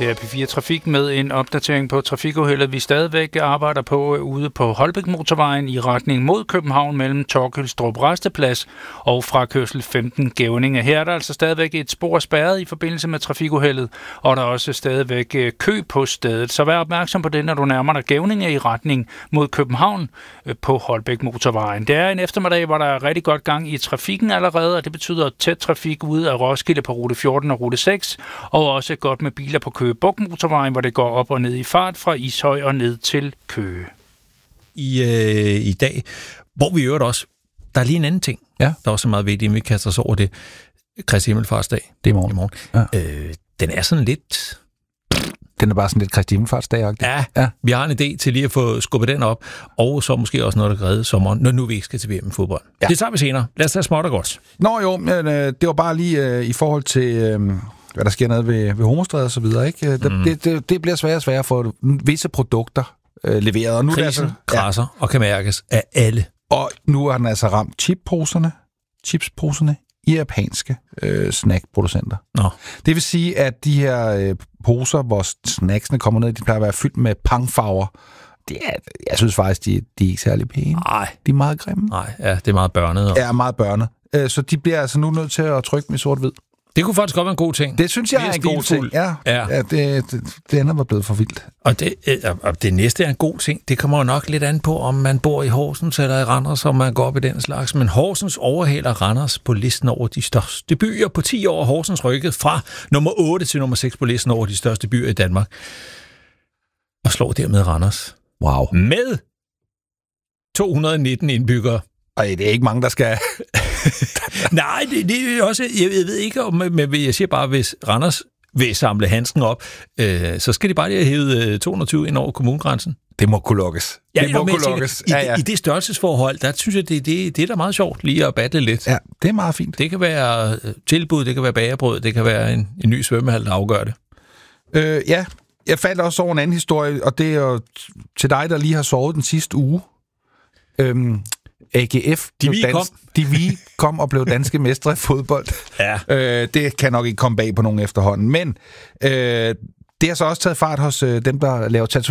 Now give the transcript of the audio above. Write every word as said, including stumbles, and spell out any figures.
Her er P fire Trafik med en opdatering på trafikuheldet. Vi stadigvæk arbejder på ude på Holbæk Motorvejen i retning mod København mellem Torkølstrup Rasteplads og fra kørsel femten Gævninge. Her er der altså stadigvæk et spor spærret i forbindelse med trafikuheldet, og der er også stadigvæk kø på stedet. Så vær opmærksom på det, når du nærmer dig Gævninge i retning mod København på Holbæk Motorvejen. Det er en eftermiddag, hvor der er rigtig godt gang i trafikken allerede, og det betyder tæt trafik ude af Roskilde på rute fjorten og rute seks, og også godt med biler på Køge Bugt Motorvejen, hvor det går op og ned i fart fra Ishøj og ned til Køge. I, øh, i dag, hvor vi øvrigt også, der er lige en anden ting, ja. Der er også meget vigtigt, at vi kaster os over det. Kristi Himmelfartsdag. Det er i morgen. I morgen. Ja. Øh, den er sådan lidt... Den er bare sådan lidt Kristi Himmelfartsdag. Ja, ja, vi har en idé til lige at få skubbet den op, og så måske også noget, der kan redde sommeren, når nu vi ikke skal til V M fodbold. Ja. Det tager vi senere. Lad os tage småt og godt. Nå jo, men øh, det var bare lige øh, i forhold til... Øh, hvad der sker nede ved, ved Homostræde og så videre, ikke? Det, mm. det, det, det bliver sværere og sværere for visse produkter øh, leveret. Og nu Krisen er altså, krasser ja. og kan mærkes af alle. Og nu har den altså ramt chipposerne, chipsposerne i japanske øh, snackproducenter. Nå. Det vil sige, at de her øh, poser, hvor snacksene kommer ned, de plejer at være fyldt med pangfarver. Det er, jeg synes faktisk, de, de er ikke særlig pæne. Nej. De er meget grimme. Nej, ja, det er meget børnet. Og... Ja, meget børnet. Øh, så de bliver altså nu nødt til at trykke dem i sort-hvid. Det kunne faktisk godt være en god ting. Det synes jeg er, er en god ting. Ja, ja. ja det, det, det ender var blevet for vildt. Og det, og det næste er en god ting. Det kommer jo nok lidt an på, om man bor i Horsens eller i Randers, om man går op i den slags. Men Horsens overhaler Randers på listen over de største byer. På ti år Horsens rykket fra nummer otte til nummer seks på listen over de største byer i Danmark. Og slår dermed Randers. Wow. Med to hundrede nitten indbyggere. Ej, det er ikke mange, der skal... Nej, det, det er også... Jeg ved ikke, om, men jeg siger bare, hvis Randers vil samle handsken op, øh, så skal de bare lige have hævet to hundrede og tyve ind over kommunegrænsen. Det må kunne lukkes. Ja, det må jo, kunne lukkes. I, ja, ja. I det størrelsesforhold, der synes jeg, det, det, det er da meget sjovt lige at battle lidt. Ja, det er meget fint. Det kan være tilbud, det kan være bagerbrød, det kan være en, en ny svømmehal, der afgør det. Øh, ja, jeg faldt også over en anden historie, og det er jo til dig, der lige har sovet den sidste uge. Øhm, A G F, de vi dans, kom. De vi kom og blev danske mestre i fodbold. Ja. Øh, det kan nok ikke komme bag på nogen efterhånden. Men øh, det har så også taget fart hos øh, dem, der laver tatoveringer.